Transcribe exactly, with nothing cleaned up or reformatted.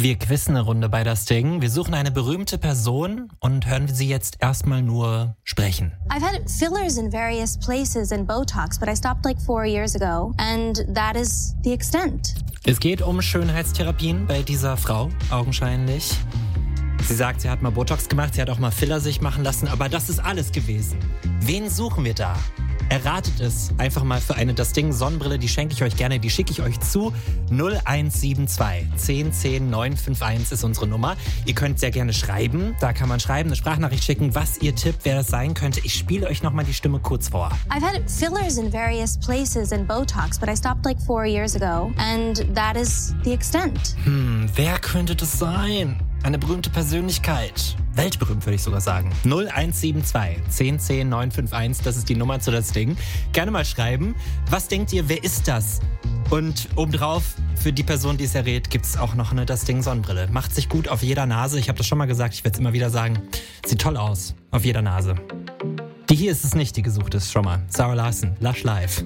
Wir quizzen eine Runde bei das Ding. Wir suchen eine berühmte Person und hören sie jetzt erstmal nur sprechen. I've had fillers in various places and Botox, but I stopped like four years ago, and that is the extent. Es geht um Schönheitstherapien bei dieser Frau, augenscheinlich. Sie sagt, sie hat mal Botox gemacht, sie hat auch mal Filler sich machen lassen, aber das ist alles gewesen. Wen suchen wir da? Erratet es einfach mal für eine Das Ding Sonnenbrille, die schenke ich euch gerne, die schicke ich euch zu. null eins sieben zwei, zehn zehn, neun fünf eins ist unsere Nummer. Ihr könnt sehr gerne schreiben, da kann man schreiben, eine Sprachnachricht schicken, was ihr tippt, wer das sein könnte. Ich spiele euch nochmal die Stimme kurz vor. I've had fillers in various places and Botox, but I stopped like four years ago, and that is the extent. Hm, wer könnte das sein? Eine berühmte Persönlichkeit. Weltberühmt, würde ich sogar sagen. null eins sieben zwei, zehn zehn, neun fünf eins, das ist die Nummer zu Das Ding. Gerne mal schreiben. Was denkt ihr, wer ist das? Und obendrauf, für die Person, die es errät, gibt es auch noch eine Das Ding Sonnenbrille. Macht sich gut auf jeder Nase. Ich habe das schon mal gesagt, ich werde es immer wieder sagen. Sieht toll aus. Auf jeder Nase. Die hier ist es nicht, die gesucht ist, schon mal. Sarah Larson, Lush Live.